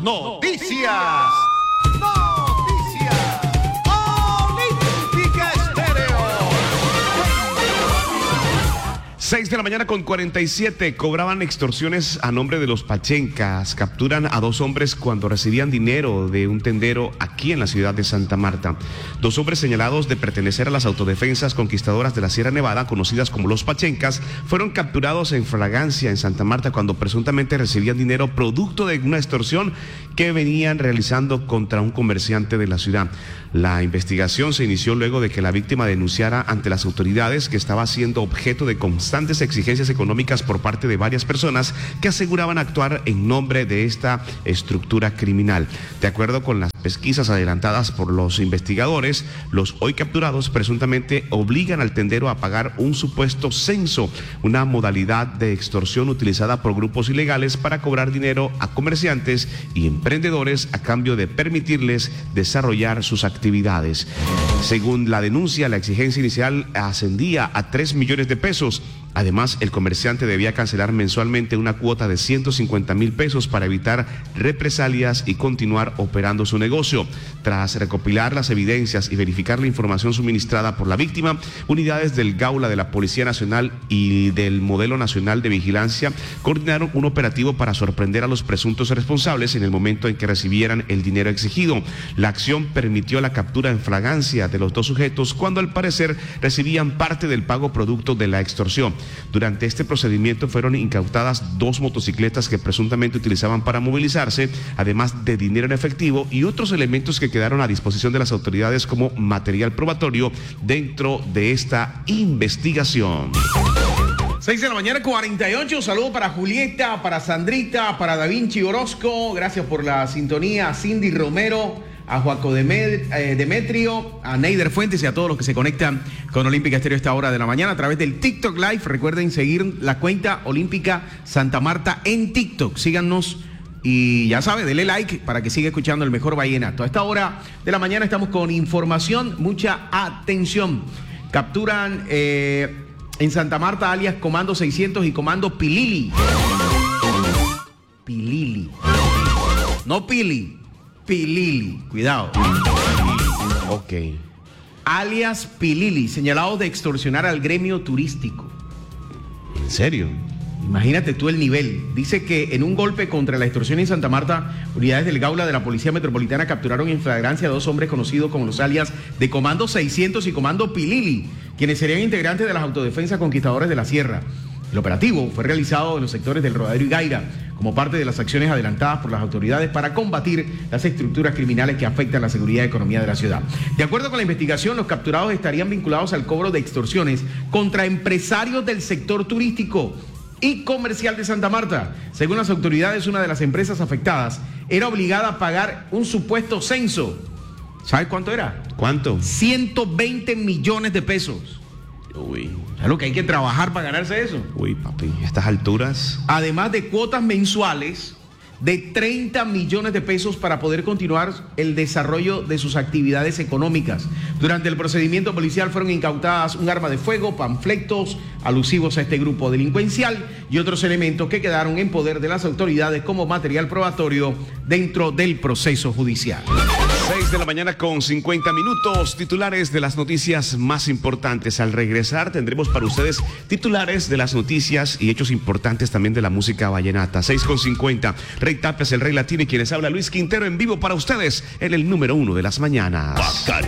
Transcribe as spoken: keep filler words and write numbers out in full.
Noticias. Noticias. Olímpica Estéreo. seis de la mañana con cuarenta y siete. Cobraban extorsiones a nombre de los Pachencas. Capturan a dos hombres cuando recibían dinero de un tendero aquí en la ciudad de Santa Marta. Dos hombres señalados de pertenecer a las autodefensas conquistadoras de la Sierra Nevada, conocidas como los Pachencas, fueron capturados en flagrancia en Santa Marta cuando presuntamente recibían dinero producto de una extorsión que venían realizando contra un comerciante de la ciudad. La investigación se inició luego de que la víctima denunciara ante las autoridades que estaba siendo objeto de constantes exigencias económicas por parte de varias personas que aseguraban actuar en nombre de esta estructura criminal. De acuerdo con las pesquisas adelantadas por los investigadores, los hoy capturados presuntamente obligan al tendero a pagar un supuesto censo, una modalidad de extorsión utilizada por grupos ilegales para cobrar dinero a comerciantes y emprendedores a cambio de permitirles desarrollar sus actividades. Según la denuncia, la exigencia inicial ascendía a tres millones de pesos. Además, el comerciante debía cancelar mensualmente una cuota de ciento cincuenta mil pesos para evitar represalias y continuar operando su negocio. Tras recopilar las evidencias y verificar la información suministrada por la víctima, unidades del Gaula de la Policía Nacional y del Modelo Nacional de Vigilancia coordinaron un operativo para sorprender a los presuntos responsables en el momento en que recibieran el dinero exigido. La acción permitió la captura en flagrancia de los dos sujetos cuando al parecer recibían parte del pago producto de la extorsión. Durante este procedimiento fueron incautadas dos motocicletas que presuntamente utilizaban para movilizarse, además de dinero en efectivo y otros elementos que quedaron a disposición de las autoridades como material probatorio dentro de esta investigación. seis de la mañana, cuarenta y ocho. Saludos para Julieta, para Sandrita, para Da Vinci Orozco. Gracias por la sintonía. A Cindy Romero, a Joaco Demetrio, a Neider Fuentes y a todos los que se conectan con Olímpica Estéreo a esta hora de la mañana a través del TikTok Live. Recuerden seguir la cuenta Olímpica Santa Marta en TikTok. Síganos y ya sabe, dele like para que siga escuchando el mejor vallenato. A esta hora de la mañana estamos con información. Mucha atención. Capturan eh, en Santa Marta alias Comando seiscientos y Comando Pilili. Pilili. No Pili. Pilili, cuidado. Ok. Alias Pilili, señalados de extorsionar al gremio turístico. ¿En serio? Imagínate tú el nivel. Dice que en un golpe contra la extorsión en Santa Marta, unidades del Gaula de la Policía Metropolitana capturaron en flagrancia a dos hombres conocidos como los alias de Comando seiscientos y Comando Pilili, quienes serían integrantes de las autodefensas conquistadores de la Sierra. El operativo fue realizado en los sectores del Rodadero y Gaira como parte de las acciones adelantadas por las autoridades para combatir las estructuras criminales que afectan la seguridad y economía de la ciudad. De acuerdo con la investigación, los capturados estarían vinculados al cobro de extorsiones contra empresarios del sector turístico y comercial de Santa Marta. Según las autoridades, una de las empresas afectadas era obligada a pagar un supuesto censo. ¿Sabes cuánto era? ¿Cuánto? ciento veinte millones de pesos. Uy. ¿Sabes lo que hay que trabajar para ganarse eso? Uy, papi, a estas alturas. Además de cuotas mensuales de treinta millones de pesos para poder continuar el desarrollo de sus actividades económicas. Durante el procedimiento policial fueron incautadas un arma de fuego, panfletos alusivos a este grupo delincuencial y otros elementos que quedaron en poder de las autoridades como material probatorio dentro del proceso judicial. seis de la mañana con cincuenta minutos, titulares de las noticias más importantes. Al regresar tendremos para ustedes titulares de las noticias y hechos importantes también de la música vallenata. seis con cincuenta, Rey Tapias, el Rey Latino, y quienes habla Luis Quintero en vivo para ustedes en el número uno de las mañanas.